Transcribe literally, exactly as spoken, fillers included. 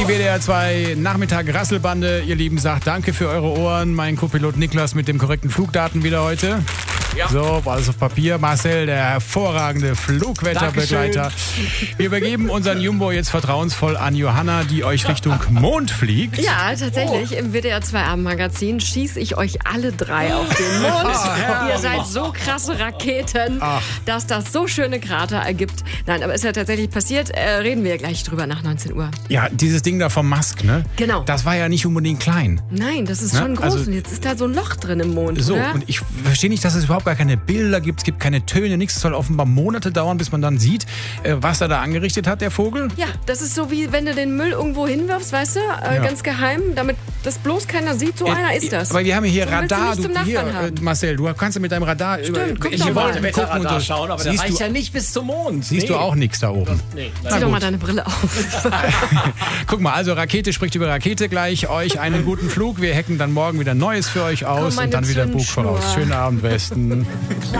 Die W D R zwei Nachmittag Rasselbande, ihr Lieben, sagt danke für eure Ohren. Mein Co-Pilot Niklas mit dem korrekten Flugdaten wieder heute. Ja. So, alles auf Papier. Marcel, der hervorragende Flugwetterbegleiter. Dankeschön. Wir übergeben unseren Jumbo jetzt vertrauensvoll an Johanna, die euch Richtung Mond fliegt. Ja, tatsächlich. Oh. Im W D R zwei Abendmagazin schieße ich euch alle drei auf den Mond. Oh, ihr seid so krasse Raketen, Ach. dass das so schöne Krater ergibt. Nein, aber ist ja tatsächlich passiert. Äh, reden wir gleich drüber nach neunzehn Uhr. Ja, dieses Ding da vom Musk, ne? Genau. Das war ja nicht unbedingt klein. Nein, das ist ne? schon groß. Also, und jetzt ist da so ein Loch drin im Mond, So, oder? und ich verstehe nicht, dass es überhaupt gar keine Bilder gibt. Es gibt keine Töne, nichts. Es soll offenbar Monate dauern, bis man dann sieht, äh, was er da angerichtet hat, der Vogel. Ja, das ist so wie, wenn du den Müll irgendwo hinwirfst, weißt du? Äh, Ja. Ganz geheim, damit das bloß keiner sieht. So Äh, einer ist das. Aber wir haben hier So willst du Radar. nicht zum Du, hier, Nachbarn haben. äh, Marcel, du kannst ja mit deinem Radar Stimmt, über, guck ich doch mal. wollte Gucken Wetterradar Wetterradar schauen, aber der siehst reicht du, ja nicht bis zum Mond. Siehst nee. du auch nichts da oben? Nee, Zieh doch mal deine Brille auf. Guck mal, also Rakete spricht über Rakete gleich. Euch einen guten Flug. Wir hacken dann morgen wieder Neues für euch aus Komm, und dann wieder Buch Zündschnur. voraus. Schönen Abend, Westen.